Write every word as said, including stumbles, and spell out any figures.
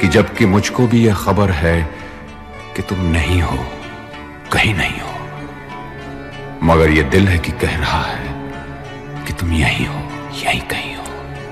कि जबकि मुझको भी यह खबर है कि तुम नहीं हो, कहीं नहीं हो, मगर यह दिल है कि कह रहा है कि तुम यहीं हो, यहीं कहीं।